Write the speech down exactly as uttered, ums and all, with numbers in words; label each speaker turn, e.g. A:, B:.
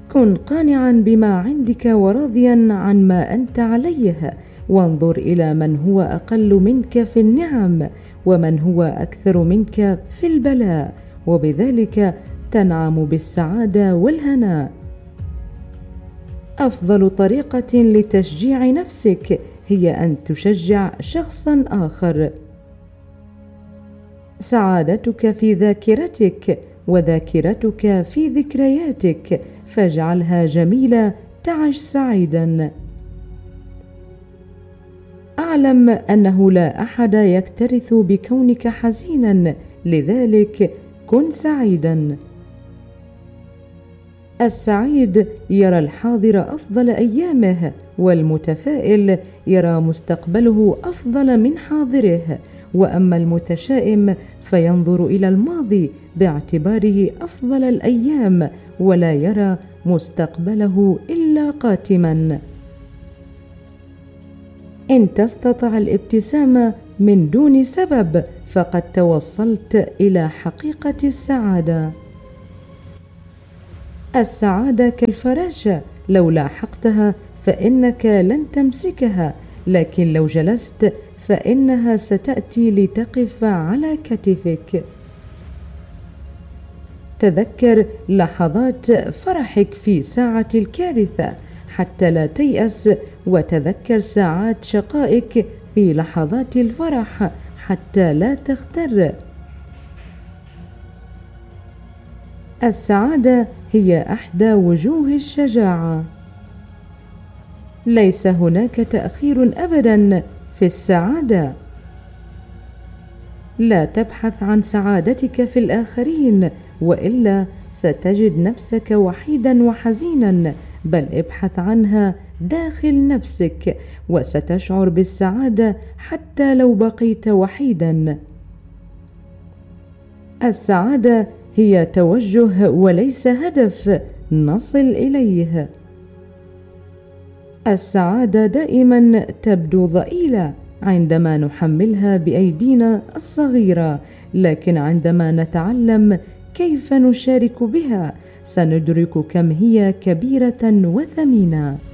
A: كن قانعا بما عندك وراضيا عن ما أنت عليه، وانظر إلى من هو أقل منك في النعم ومن هو أكثر منك في البلاء، وبذلك تنعم بالسعادة والهناء. أفضل طريقة لتشجيع نفسك هي أن تشجع شخصا آخر. سعادتك في ذاكرتك، وذاكرتك في ذكرياتك، فاجعلها جميلة تعش سعيدا. أعلم أنه لا أحد يكترث بكونك حزينا، لذلك كن سعيدا. السعيد يرى الحاضر أفضل أيامه، والمتفائل يرى مستقبله أفضل من حاضره، وأما المتشائم فينظر إلى الماضي باعتباره أفضل الأيام، ولا يرى مستقبله إلا قاتما. إن تستطع الابتسامة من دون سبب فقد توصلت إلى حقيقة السعادة. السعادة كالفراشة، لو لاحقتها فإنك لن تمسكها، لكن لو جلست فإنها ستأتي لتقف على كتفك. تذكر لحظات فرحك في ساعة الكارثة حتى لا تيأس، وتذكر ساعات شقائك في لحظات الفرح حتى لا تغتر. السعادة هي أحدى وجوه الشجاعة. ليس هناك تأخير أبدا في السعادة. لا تبحث عن سعادتك في الآخرين، وإلا ستجد نفسك وحيدا وحزينا، بل ابحث عنها داخل نفسك وستشعر بالسعادة حتى لو بقيت وحيدا. السعادة هي توجه وليس هدف نصل إليه. السعادة دائما تبدو ضئيلة عندما نحملها بأيدينا الصغيرة، لكن عندما نتعلم كيف نشارك بها سندرك كم هي كبيرة وثمينة.